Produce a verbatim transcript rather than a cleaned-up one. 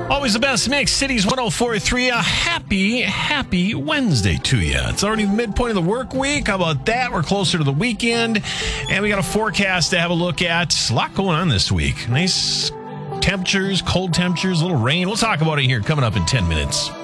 Always the best mix. Cities one oh four point three. A happy, happy Wednesday to you. It's already the midpoint of the work week. How about that? We're closer to the weekend. And we got a forecast to have a look at. A lot going on this week. Nice temperatures, cold temperatures, a little rain. We'll talk about it here coming up in ten minutes.